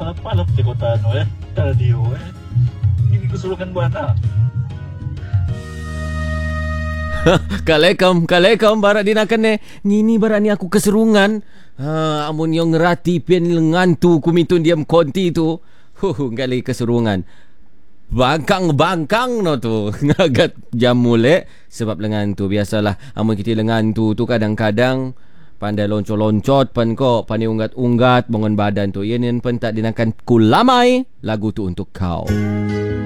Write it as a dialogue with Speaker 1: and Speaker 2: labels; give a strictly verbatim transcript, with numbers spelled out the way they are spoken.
Speaker 1: palap-palap di kota ano eh. Radio eh. Hindi kusulungan buwan na.
Speaker 2: Kalekam, kalekam bara din akan eh. Ngini bara ni aku keserungan. Ha, amun yang ngerati pian ngantu kumitun diam konti tu. Huh, gali keserungan. Bangkang-bangkang no tu. Ngagat jam mule sebab lengan tu biasalah. Amun kita lengan tu tu kadang-kadang pandai loncot-loncot pan kok, pandai unggat-unggat bangun badan tu. Yen yen pen tak dinakan kulamai lagu tu untuk kau.